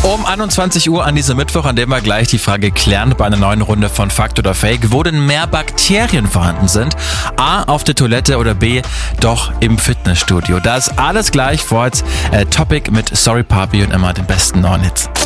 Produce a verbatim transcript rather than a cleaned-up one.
Um einundzwanzig Uhr an diesem Mittwoch, an dem wir gleich die Frage klären bei einer neuen Runde von Fakt oder Fake, wo denn mehr Bakterien vorhanden sind. A, auf der Toilette oder B, doch im Fitnessstudio. Da ist alles gleich vor als äh, Topic mit Sorry Papi und immer den besten neuen Hits.